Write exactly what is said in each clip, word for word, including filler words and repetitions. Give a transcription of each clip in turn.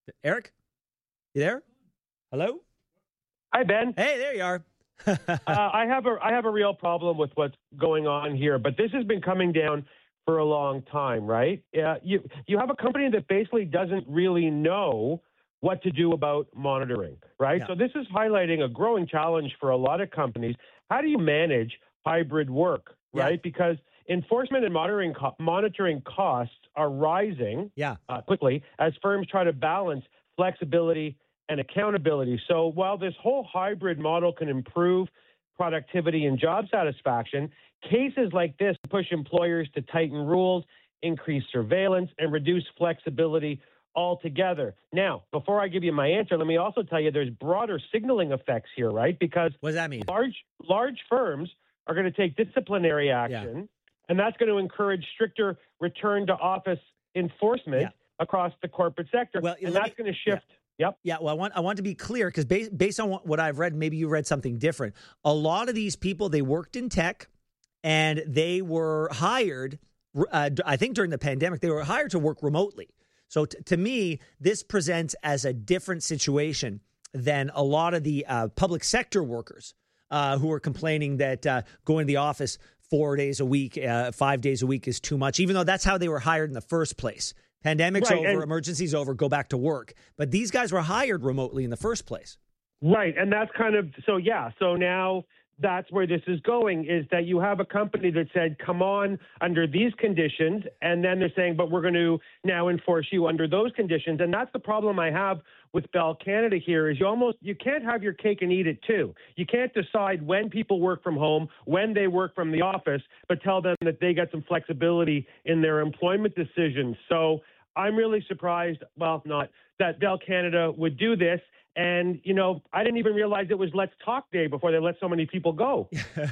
Eric, you there? Hello? Hi, Ben. Hey, there you are. uh, I have a I have a real problem with what's going on here, but this has been coming down for a long time, right? Uh, you you have a company that basically doesn't really know what to do about monitoring, right? Yeah. So this is highlighting a growing challenge for a lot of companies. How do you manage hybrid work, right? Yeah. Because enforcement and monitoring co- monitoring costs are rising Yeah. uh, quickly as firms try to balance flexibility and accountability. So while this whole hybrid model can improve productivity and job satisfaction, cases like this push employers to tighten rules, increase surveillance, and reduce flexibility altogether. Now, before I give you my answer, let me also tell you there's broader signaling effects here, right? Because What does that mean? large large firms are going to take disciplinary action, yeah. and that's going to encourage stricter return to office enforcement yeah. across the corporate sector, well, and that's going to shift. Yeah. Yep. Yeah, well, I want I want to be clear because based, based on what I've read, maybe you read something different. A lot of these people, they worked in tech and they were hired, uh, I think during the pandemic, they were hired to work remotely. So t- to me, this presents as a different situation than a lot of the uh, public sector workers uh, who are complaining that uh, going to the office four days a week, uh, five days a week is too much, even though that's how they were hired in the first place. Pandemic's right, over, and, emergency's over, go back to work. But these guys were hired remotely in the first place. Right. And that's kind of, so yeah, so now that's where this is going, is that you have a company that said, come on under these conditions. And then they're saying, but we're going to now enforce you under those conditions. And that's the problem I have with Bell Canada here is you almost, you can't have your cake and eat it too. You can't decide when people work from home, when they work from the office, but tell them that they get some flexibility in their employment decisions. So I'm really surprised, well, not that Bell Canada would do this. And, you know, I didn't even realize it was Let's Talk Day before they let so many people go.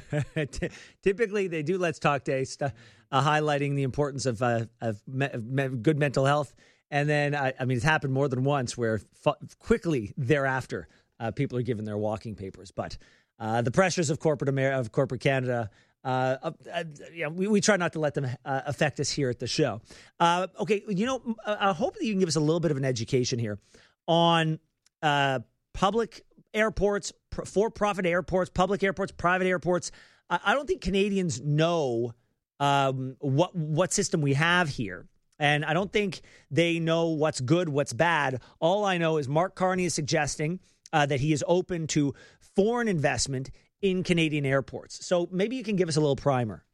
Typically, they do Let's Talk Day, st- uh, highlighting the importance of, uh, of, me- of me- good mental health. And then, I, I mean, it's happened more than once where f- quickly thereafter, uh, people are given their walking papers. But uh, the pressures of corporate America, of corporate Canada, Uh, uh, uh, yeah, we, we try not to let them uh, affect us here at the show. Uh, okay, you know, I hope that you can give us a little bit of an education here on uh, public airports, for-profit airports, public airports, private airports. I, I don't think Canadians know um, what what system we have here. And I don't think they know what's good, what's bad. All I know is Mark Carney is suggesting uh, that he is open to foreign investment in Canadian airports. So maybe you can give us a little primer.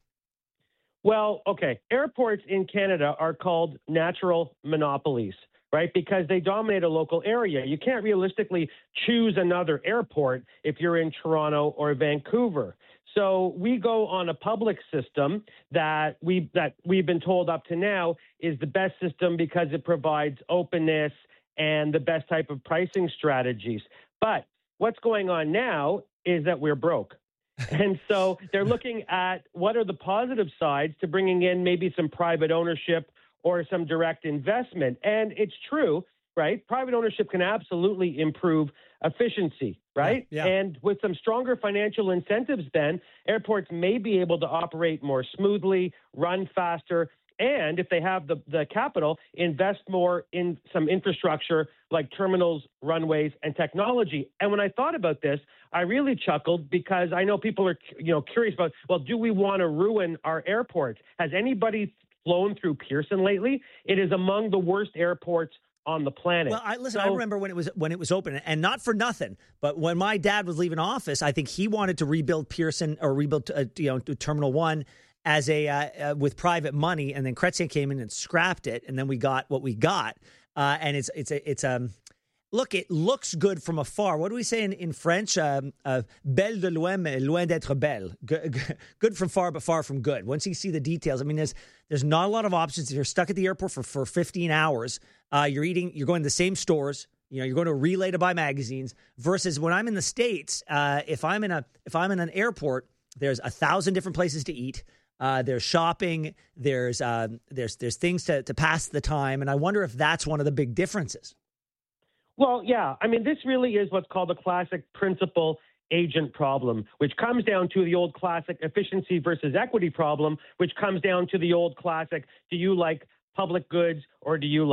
Well, okay. Airports in Canada are called natural monopolies, right? Because they dominate a local area. You can't realistically choose another airport if you're in Toronto or Vancouver. So we go on a public system that we that we've been told up to now is the best system because it provides openness and the best type of pricing strategies. But what's going on now is that we're broke. And so they're looking at what are the positive sides to bringing in maybe some private ownership or some direct investment. And it's true, right? Private ownership can absolutely improve efficiency, right? Yeah, yeah. And with some stronger financial incentives, then airports may be able to operate more smoothly, run faster, and if they have the, the capital, invest more in some infrastructure like terminals, runways, and technology. And when I thought about this, I really chuckled because I know people are, you know, curious about, well, do we want to ruin our airports? Has anybody flown through Pearson lately? It is among the worst airports on the planet. Well, I listen, so, I remember when it was when it was open, and not for nothing, but when my dad was leaving office, I think he wanted to rebuild Pearson or rebuild uh, you know Terminal One as a uh, uh, with private money, and then Chrétien came in and scrapped it, and then we got what we got, uh, and it's it's a, it's um look, it looks good from afar. What do we say in in French? Um, uh, belle de loin, mais loin d'être belle. Good, good from far, but far from good. Once you see the details, I mean, there's there's not a lot of options. If you're stuck at the airport for for fifteen hours, uh, you're eating, you're going to the same stores. You know, you're going to Relay to buy magazines. Versus when I'm in the States, uh, if I'm in a if I'm in an airport, there's a thousand different places to eat. Uh, there's shopping. There's uh, there's there's things to, to pass the time, and I wonder if that's one of the big differences. Well, yeah. I mean, this really is what's called the classic principal agent problem, which comes down to the old classic efficiency versus equity problem, which comes down to the old classic: do you like public goods or do you like